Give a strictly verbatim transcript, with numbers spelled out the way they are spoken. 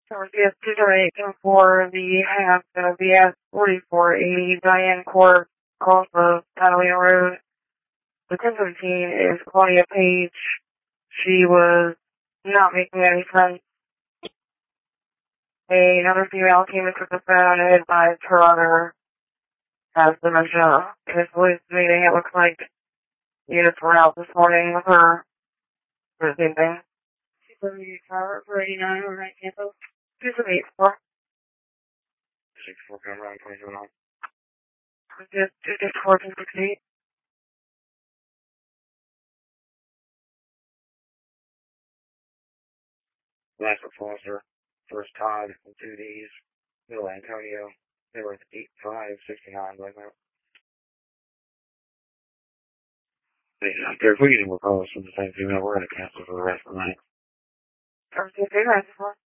Celsius two donation for the half of the S forty-four eighty Diane Court off of Catalina Road. The ten seventeen is Claudia Page. She was not making any sense. Another female came and took the phone and advised her other has dementia. In this police meeting, it looks like units were out this morning with her for the same thing. She's a meeting tower for eighty-nine overnight campus. Two seven eight four. six four come around twenty-seven on. Just two six four two six eight. Last for Foster. First Todd from two D's. Middle Antonio. They were eight five sixty-nine like that. If we get any more calls from the same female, we're going to cancel for the rest of the night. Thursday, Friday,